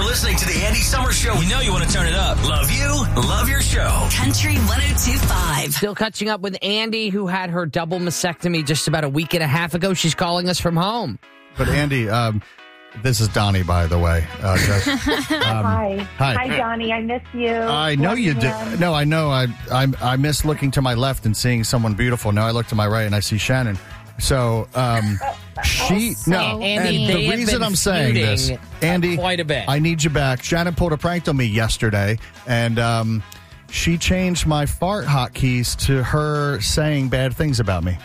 listening to the Andy Summers Show. We know you want to turn it up. Love you. Love your show. Country 102.5. Still catching up with Andy, who had her double mastectomy just about a week and a half ago. She's calling us from home. But Andy, this is Donnie, by the way. Hi. Hi, Donnie. I miss you. I know you do. No, I know. I miss looking to my left and seeing someone beautiful. Now I look to my right and I see Shannon. So Andy, and the reason I'm saying this, Andy, quite a bit. I need you back. Shannon pulled a prank on me yesterday, and she changed my fart hotkeys to her saying bad things about me.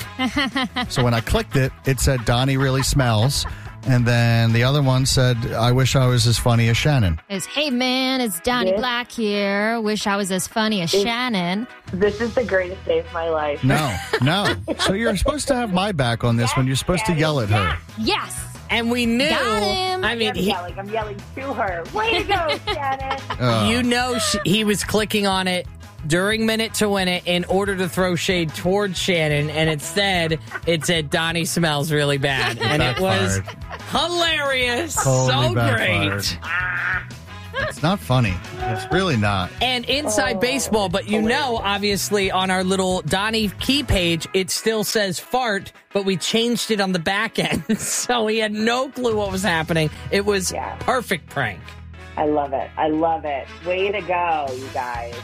So when I clicked it, it said Donnie really smells. And then the other one said, I wish I was as funny as Shannon. It's, hey, man, it's Donnie Black here. Wish I was as funny as Shannon. This is the greatest day of my life. No. So you're supposed to have my back on this when you're supposed to yell at her. Yes. And we knew. Got him. I mean, I'm yelling to her. Way to go, Shannon. He was clicking on it during Minute to Win It in order to throw shade towards Shannon, and it said Donnie smells really bad. And it was hilarious. Totally so backfired. Great. It's not funny. It's really not. And inside baseball, but obviously on our little Donnie key page, it still says fart, but we changed it on the back end. So he had no clue what was happening. It was perfect prank. I love it. Way to go, you guys.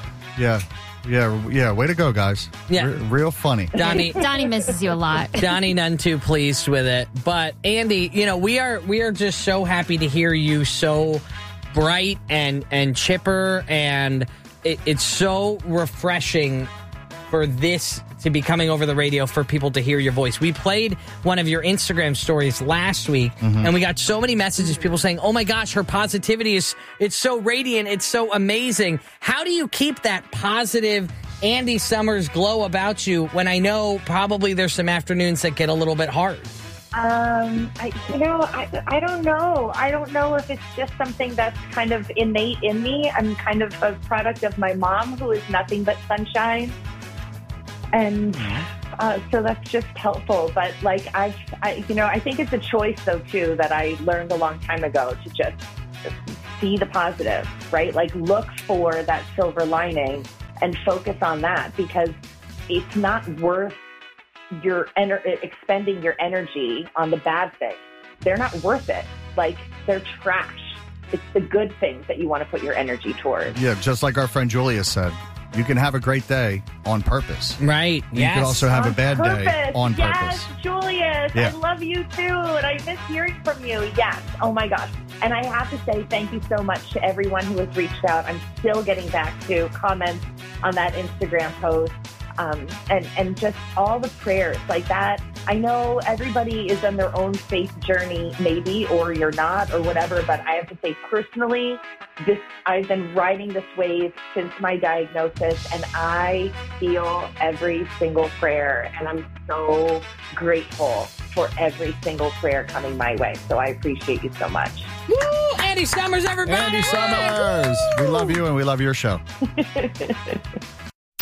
Yeah. Way to go, guys. Yeah. Real funny. Donnie misses you a lot. Donnie, none too pleased with it. But Andy, we are just so happy to hear you so bright and chipper, and it's so refreshing for this to be coming over the radio for people to hear your voice. We played one of your Instagram stories last week, and we got so many messages, people saying, oh my gosh, her positivity it's so radiant, it's so amazing. How do you keep that positive Andy Summers glow about you when I know probably there's some afternoons that get a little bit hard? I don't know. I don't know if it's just something that's kind of innate in me. I'm kind of a product of my mom, who is nothing but sunshine. And so that's just helpful. But I think it's a choice though too that I learned a long time ago to just see the positive, right? Like look for that silver lining and focus on that, because it's not worth expending your energy on the bad things. They're not worth it. Like they're trash. It's the good things that you want to put your energy towards. Yeah, just like our friend Julia said. You can have a great day on purpose. Right. You can also have a bad day on purpose. Yes, Julius. Yeah. I love you too. And I miss hearing from you. Yes. Oh my gosh. And I have to say thank you so much to everyone who has reached out. I'm still getting back to comments on that Instagram post. And just all the prayers like that. I know everybody is on their own faith journey, maybe, or you're not, or whatever. But I have to say, personally, I've been riding this wave since my diagnosis, and I feel every single prayer, and I'm so grateful for every single prayer coming my way. So I appreciate you so much. Woo! Andy Summers, everybody! Andy Summers! We love you, and we love your show.